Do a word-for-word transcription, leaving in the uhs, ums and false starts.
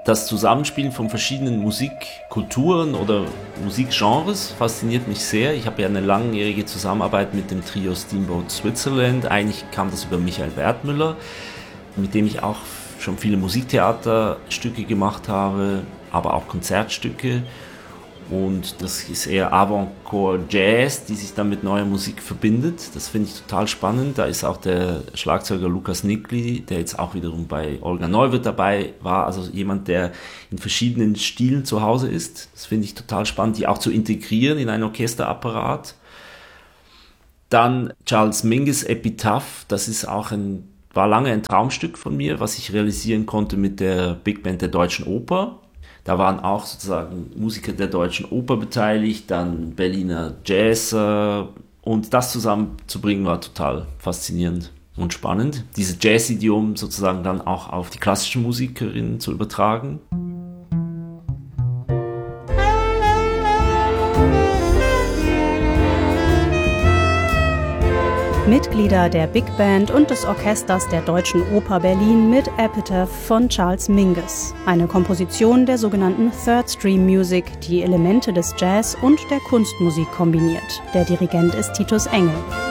Das Zusammenspielen von verschiedenen Musikkulturen oder Musikgenres fasziniert mich sehr. Ich habe ja eine langjährige Zusammenarbeit mit dem Trio Steamboat Switzerland. Eigentlich kam das über Michael Wertmüller, mit dem ich auch schon viele Musiktheaterstücke gemacht habe, aber auch Konzertstücke. Und das ist eher Avant-Core Jazz, die sich dann mit neuer Musik verbindet. Das finde ich total spannend. Da ist auch der Schlagzeuger Lukas Nikli, der jetzt auch wiederum bei Olga Neuwirth dabei war. Also jemand, der in verschiedenen Stilen zu Hause ist. Das finde ich total spannend, die auch zu integrieren in einen Orchesterapparat. Dann Charles Mingus Epitaph. Das ist auch ein, war lange ein Traumstück von mir, was ich realisieren konnte mit der Big Band der Deutschen Oper. Da waren auch sozusagen Musiker der Deutschen Oper beteiligt, dann Berliner Jazzer, und das zusammenzubringen war total faszinierend und spannend. Dieses Jazz-Idiom sozusagen dann auch auf die klassischen Musikerinnen zu übertragen. Mitglieder der Big Band und des Orchesters der Deutschen Oper Berlin mit Epitaph von Charles Mingus. Eine Komposition der sogenannten Third Stream Music, die Elemente des Jazz und der Kunstmusik kombiniert. Der Dirigent ist Titus Engel.